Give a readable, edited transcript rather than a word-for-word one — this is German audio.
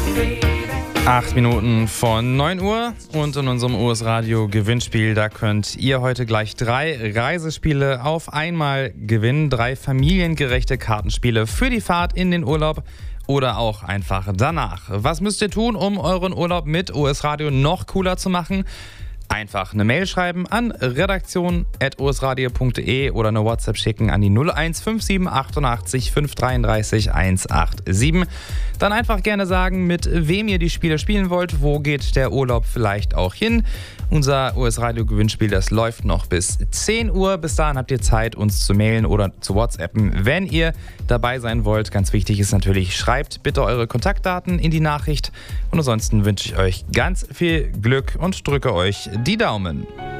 8 Minuten von 9 Uhr und in unserem US Radio Gewinnspiel, da könnt ihr heute gleich 3 Reisespiele auf einmal gewinnen. 3 familiengerechte Kartenspiele für die Fahrt in den Urlaub oder auch einfach danach. Was müsst ihr tun, um euren Urlaub mit US Radio noch cooler zu machen? Einfach eine Mail schreiben an redaktion@osradio.de oder eine WhatsApp schicken an die 0157 88 533 187. Dann einfach gerne sagen, mit wem ihr die Spiele spielen wollt, wo geht der Urlaub vielleicht auch hin. Unser US-Radio-Gewinnspiel, das läuft noch bis 10 Uhr. Bis dahin habt ihr Zeit, uns zu mailen oder zu WhatsAppen, wenn ihr dabei sein wollt. Ganz wichtig ist natürlich, schreibt bitte eure Kontaktdaten in die Nachricht. Und ansonsten wünsche ich euch ganz viel Glück und drücke euch die Daumen.